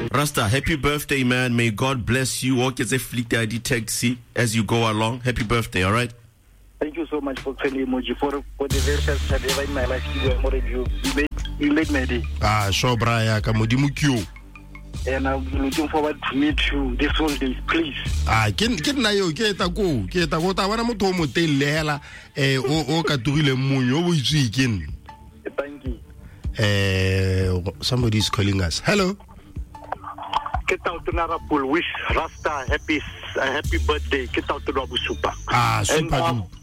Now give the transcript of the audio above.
Rasta, happy birthday, man. May God bless you. Walk as a fleet ID taxi as you go along. Happy birthday, all right? Thank you so much for sending emoji for the very first time ever in my life. You made my day. Sure, Brian, Kamodimu Q. And I'm looking forward to meet you this whole day, please. Ke na yo ke ta go ta bana motho mo telle hela o ka turile munyo o botsi ken. Thank you. Somebody is calling us. Hello. Get out to Narapul. Wish Rasta happy birthday. Get out to Rabu Super. Super.